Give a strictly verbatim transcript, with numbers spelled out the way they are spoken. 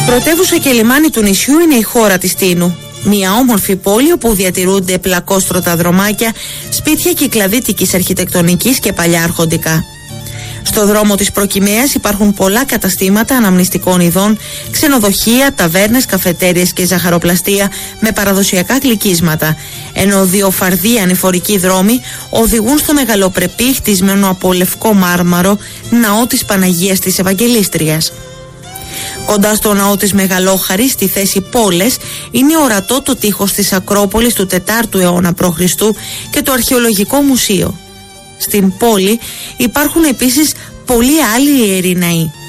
Πρωτεύουσα και λιμάνι του νησιού είναι η χώρα της Τίνου. Μια όμορφη πόλη όπου διατηρούνται πλακόστρωτα δρομάκια, σπίτια κυκλαδίτικης αρχιτεκτονικής και παλιά αρχοντικά. Στο δρόμο της Προκυμαίας υπάρχουν πολλά καταστήματα αναμνηστικών ειδών, ξενοδοχεία, ταβέρνες, καφετέριες και ζαχαροπλαστεία με παραδοσιακά γλυκίσματα, ενώ δύο φαρδοί ανηφορικοί δρόμοι οδηγούν στο μεγαλοπρεπή χτισμένο από λευκό μάρμαρο ναό της Παναγίας της Ευαγγελίστριας. Κοντά στο ναό της Μεγαλόχαρης, στη θέση Πόλες, είναι ορατό το τείχος της Ακρόπολης του τετάρτου αιώνα προ Χριστού και το αρχαιολογικό μουσείο. Στην πόλη υπάρχουν επίσης πολλοί άλλοι ιεροί ναοί.